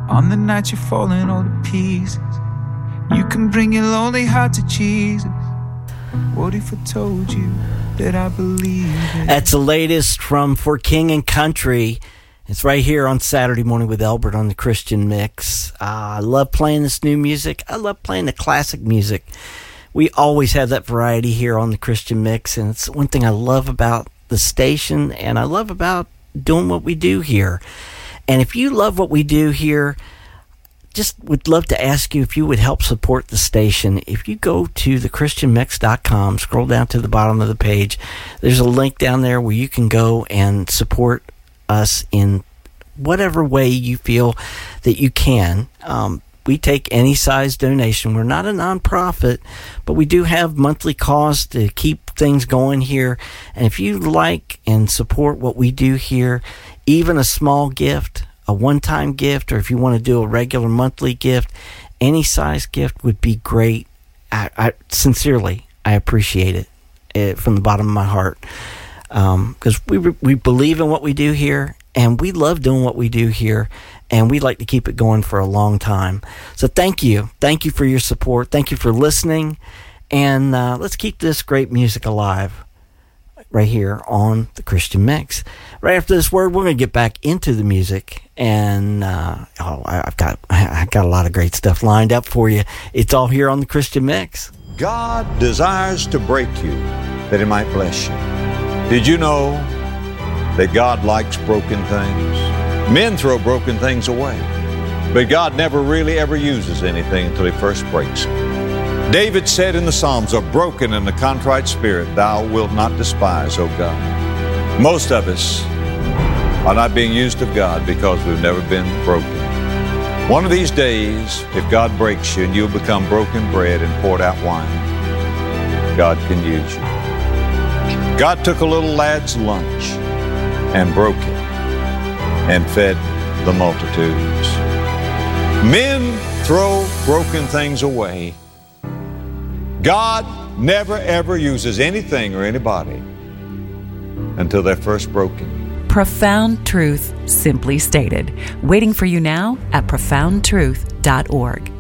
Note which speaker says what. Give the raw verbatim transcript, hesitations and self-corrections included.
Speaker 1: On the night you're falling all to pieces, you can bring your lonely heart to Jesus. What if I told you that I believe it?
Speaker 2: That's the latest from For King and Country. It's right here on Saturday Morning with Albert on the Christian Mix. Uh, I love playing this new music. I love playing the classic music. We always have that variety here on the Christian Mix, and it's one thing I love about the station, and I love about doing what we do here. And if you love what we do here, just would love to ask you if you would help support the station. If you go to the christian mix dot com, scroll down to the bottom of the page, there's a link down there where you can go and support us in whatever way you feel that you can. Um, we take any size donation. We're not a nonprofit, but we do have monthly costs to keep things going here. And if you like and support what we do here, even a small gift, a one-time gift, or if you want to do a regular monthly gift, any size gift would be great. I, I sincerely, I appreciate it, it from the bottom of my heart, because um, we we believe in what we do here, and we love doing what we do here, and we like to keep it going for a long time. So thank you, thank you for your support, thank you for listening, and uh, let's keep this great music alive right here on the Christian Mix. Right after this word, we're going to get back into the music, and uh, oh, I've got I've got a lot of great stuff lined up for you. It's all here on the Christian Mix.
Speaker 3: God desires to break you that He might bless you. Did you know that God likes broken things? Men throw broken things away, but God never really ever uses anything until He first breaks it. David said in the Psalms, "A broken and a contrite spirit thou wilt not despise, O God." Most of us are not being used of God because we've never been broken. One of these days, if God breaks you and you'll become broken bread and poured out wine, God can use you. God took a little lad's lunch and broke it and fed the multitudes. Men throw broken things away. God never ever uses anything or anybody until they're first broken.
Speaker 4: Profound truth, simply stated. Waiting for you now at profound truth dot org.